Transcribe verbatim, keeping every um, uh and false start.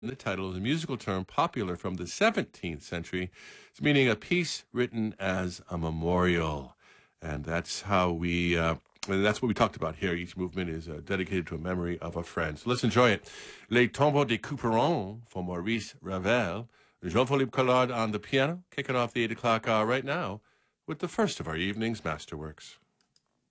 The title is a musical term popular from the seventeenth century. It's meaning a piece written as a memorial. And that's how we, uh, and that's what we talked about here. Each movement is uh, dedicated to a memory of a friend. So let's enjoy it. Les Tombeaux des Couperons for Maurice Ravel. Jean-Philippe Collard on the piano, kicking off the eight o'clock hour right now with the first of our evening's masterworks.